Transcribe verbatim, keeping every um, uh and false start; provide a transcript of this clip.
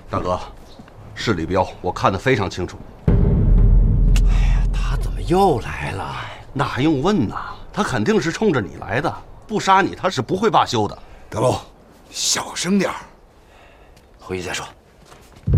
大哥，是李彪，我看得非常清楚。 哎呀，他怎么又来了？ 那还用问呐？他肯定是冲着你来的，不杀你他是不会罢休的。 德龙，小声点儿， 回去再说。